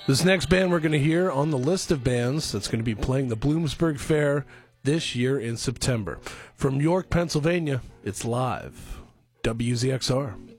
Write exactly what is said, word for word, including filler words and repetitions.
This next band we're going to hear on the list of bands that's going to be playing the Bloomsburg Fair this year in September. From York, Pennsylvania, it's Live. W Z X R.